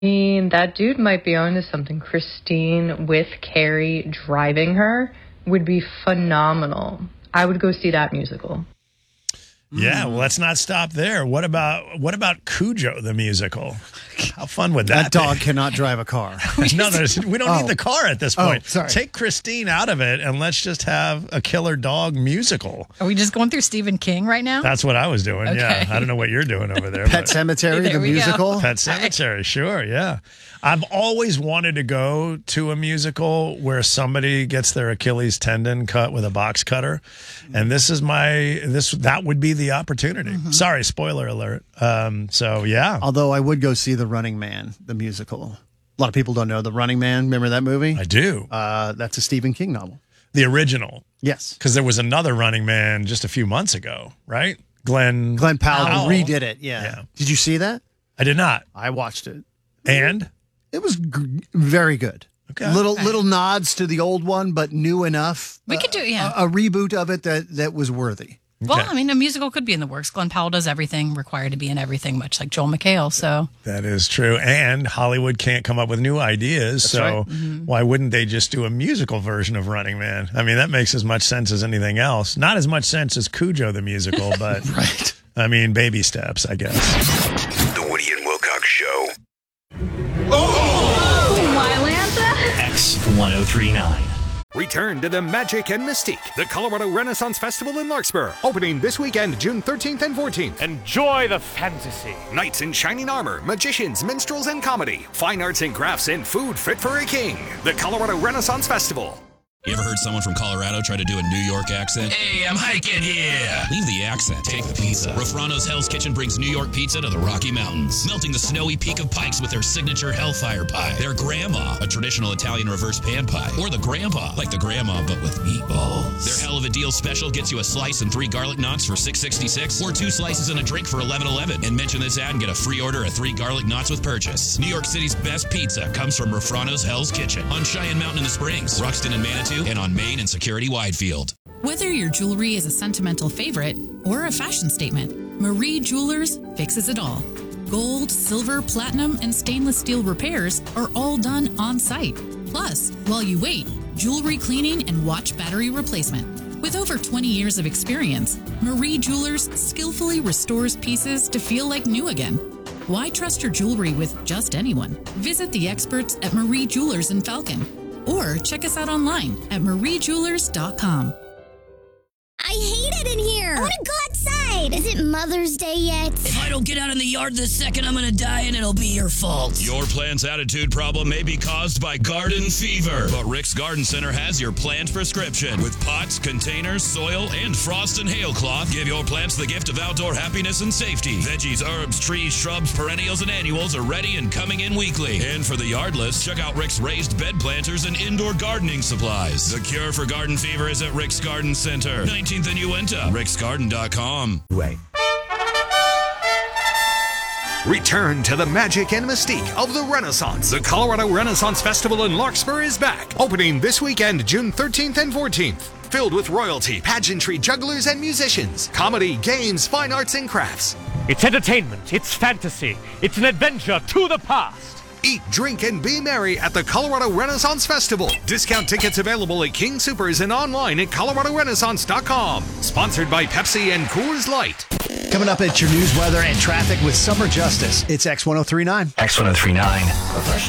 mean, that dude might be onto something. Christine with Carrie driving her would be phenomenal. I would go see that musical. Yeah, well, let's not stop there. What about Cujo the musical? How fun would that be? That dog cannot drive a car. No, we don't need the car at this point. Sorry. Take Christine out of it, and let's just have a killer dog musical. Are we just going through Stephen King right now? That's what I was doing, Okay. yeah. I don't know what you're doing over there. Pet Sematary, the musical. Pet Sematary, sure, yeah. I've always wanted to go to a musical where somebody gets their Achilles tendon cut with a box cutter, and that would be the opportunity. Sorry, spoiler alert. So yeah. Although I would go see The Running Man, the musical. A lot of people don't know The Running Man. Remember that movie? I do. That's a Stephen King novel. The original. Yes. Because there was another Running Man just a few months ago, right? Glenn Powell redid it. Yeah. Did you see that? I did not. I watched it. And? It was very good. Okay. Little nods to the old one, but new enough. We could do, a reboot of it that was worthy. Well, I mean, a musical could be in the works. Glenn Powell does everything required to be in everything, much like Joel McHale. So that is true. And Hollywood can't come up with new ideas. That's so right. Why wouldn't they just do a musical version of Running Man? I mean, that makes as much sense as anything else. Not as much sense as Cujo the musical, but right. I mean, baby steps, I guess. The Woody and Wilcox Show. X1039. Return to the magic and mystique. The Colorado Renaissance Festival in Larkspur. Opening this weekend, June 13th and 14th. Enjoy the fantasy. Knights in shining armor, magicians, minstrels, and comedy. Fine arts and crafts and food fit for a king. The Colorado Renaissance Festival. You ever heard someone from Colorado try to do a New York accent? Hey, I'm hiking here. Leave the accent. Take the pizza. Rofrano's Hell's Kitchen brings New York pizza to the Rocky Mountains, melting the snowy peak of Pikes with their signature Hellfire Pie, their Grandma, a traditional Italian reverse pan pie, or the Grandpa, like the Grandma but with meatballs. Their Hell of a Deal special gets you a slice and 3 garlic knots for $6.66, or 2 slices and a drink for $11.11. And mention this ad and get a free order of 3 garlic knots with purchase. New York City's best pizza comes from Rofrano's Hell's Kitchen on Cheyenne Mountain in the Springs, Ruxton and Manitou, and on Main and Security Widefield. Whether your jewelry is a sentimental favorite or a fashion statement, Marie Jewelers fixes it all. Gold, silver, platinum, and stainless steel repairs are all done on site. Plus, while you wait, jewelry cleaning and watch battery replacement. With over 20 years of experience, Marie Jewelers skillfully restores pieces to feel like new again. Why trust your jewelry with just anyone? Visit the experts at Marie Jewelers in Falcon, or check us out online at mariejewelers.com. I hate it in here. I want to go outside. Is it Mother's Day yet? If I don't get out in the yard this second, I'm going to die and it'll be your fault. Your plant's attitude problem may be caused by garden fever, but Rick's Garden Center has your plant prescription. With pots, containers, soil, and frost and hail cloth, give your plants the gift of outdoor happiness and safety. Veggies, herbs, trees, shrubs, perennials, and annuals are ready and coming in weekly. And for the yardless, check out Rick's raised bed planters and indoor gardening supplies. The cure for garden fever is at Rick's Garden Center, 19th and Uinta, ricksgarden.com. Wait. Return to the magic and mystique of the Renaissance. The Colorado Renaissance Festival in Larkspur is back. Opening this weekend, June 13th and 14th. Filled with royalty, pageantry, jugglers, and musicians. Comedy, games, fine arts, and crafts. It's entertainment. It's fantasy. It's an adventure to the past. Eat, drink, and be merry at the Colorado Renaissance Festival. Discount tickets available at King Soopers and online at coloradorenaissance.com. Sponsored by Pepsi and Coors Light. Coming up at your news, weather, and traffic with Summer Justice. It's X1039. X1039.